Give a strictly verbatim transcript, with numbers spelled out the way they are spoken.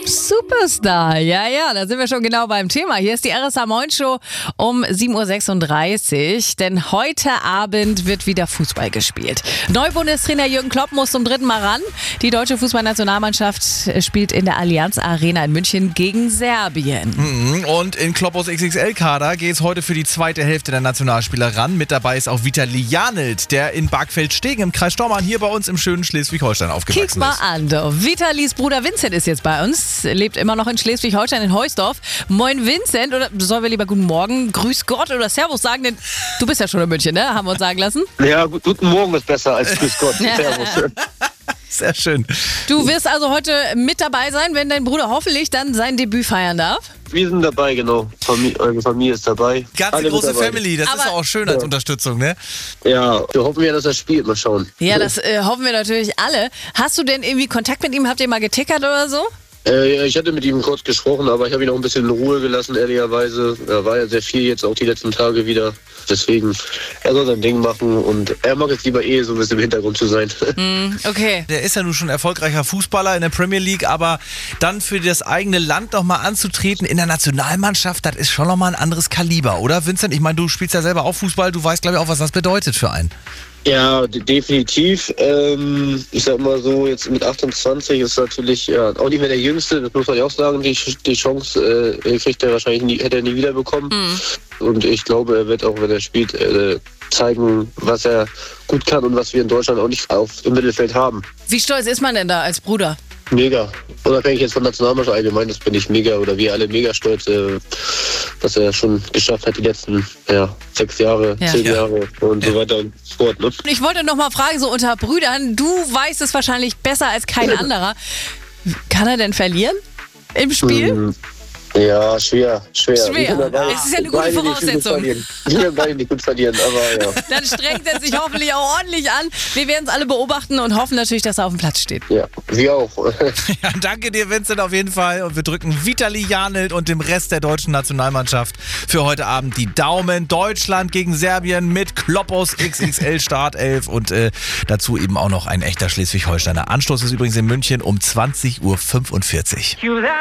Superstar, ja, ja, da sind wir schon genau beim Thema. Hier ist die R S A Moin Show um sieben Uhr sechsunddreißig, denn heute Abend wird wieder Fußball gespielt. Neubundestrainer Jürgen Klopp muss zum dritten Mal ran. Die deutsche Fußballnationalmannschaft spielt in der Allianz Arena in München gegen Serbien. Und in Kloppos X X L-Kader geht es heute für die zweite Hälfte der Nationalspieler ran. Mit dabei ist auch Vitali Janelt, der in Barkfeld-Stegen im Kreis Stormarn hier bei uns im schönen Schleswig-Holstein aufgewachsen ist. Kick mal an, du. Vitalis Bruder Vincent ist jetzt bei uns, lebt immer noch in Schleswig-Holstein in Heusdorf. Moin Vincent, oder sollen wir lieber guten Morgen, grüß Gott oder Servus sagen, denn du bist ja schon in München, ne? Haben wir uns sagen lassen. Ja, gut, guten Morgen ist besser als grüß Gott. Servus. Sehr schön. Du wirst also heute mit dabei sein, wenn dein Bruder hoffentlich dann sein Debüt feiern darf? Wir sind dabei, genau. Familie, eure Familie ist dabei. Ganze Alle große dabei. Family, das Aber ist auch schön als ja. Unterstützung, ne? Ja, wir hoffen ja, dass er spielt. Mal schauen. Ja, das äh, hoffen wir natürlich alle. Hast du denn irgendwie Kontakt mit ihm? Habt ihr mal getickert oder so? Äh, ich hatte mit ihm kurz gesprochen, aber ich habe ihn auch ein bisschen in Ruhe gelassen, ehrlicherweise. Er war ja sehr viel jetzt auch die letzten Tage wieder. Deswegen, er soll sein Ding machen und er mag es lieber eh so ein bisschen im Hintergrund zu sein. Mm, okay. Der ist ja nun schon erfolgreicher Fußballer in der Premier League, aber dann für das eigene Land nochmal anzutreten in der Nationalmannschaft, das ist schon nochmal ein anderes Kaliber, oder Vincent? Ich meine, du spielst ja selber auch Fußball, du weißt, glaube ich, auch, was das bedeutet für einen. Ja, de- definitiv. Ähm, ich sag mal so, jetzt mit achtundzwanzig ist natürlich ja, auch nicht mehr der Jüngste, das muss man ja auch sagen. Die, die Chance äh, kriegt er wahrscheinlich nie, hätte er nie wieder bekommen. Mhm. Und ich glaube, er wird auch, wenn er spielt, äh, zeigen, was er gut kann und was wir in Deutschland auch nicht auf im Mittelfeld haben. Wie stolz ist man denn da als Bruder? Mega. Unabhängig jetzt von Nationalmannschaft allgemein, das bin ich mega oder wir alle mega stolz, äh, was er schon geschafft hat die letzten ja, sechs Jahre, Ja. zehn Ja. Jahre und so weiter und so fort. Ne? Ich wollte noch mal fragen, so unter Brüdern, du weißt es wahrscheinlich besser als kein anderer. Kann er denn verlieren im Spiel? Mhm. Ja, schwer, schwer. Schwer. Wir sind dabei. Es ist ja eine gute Beide nicht gut Voraussetzung. verlieren. Wir können beide nicht gut verlieren, aber ja. Dann strengt er sich hoffentlich auch ordentlich an. Wir werden es alle beobachten und hoffen natürlich, dass er auf dem Platz steht. Ja, wir auch. Ja, danke dir, Vincent, auf jeden Fall. Und wir drücken Vitali Janelt und dem Rest der deutschen Nationalmannschaft für heute Abend die Daumen. Deutschland gegen Serbien mit Kloppos X X L Startelf und äh, dazu eben auch noch ein echter Schleswig-Holsteiner. Anstoß ist übrigens in München um zwanzig Uhr fünfundvierzig.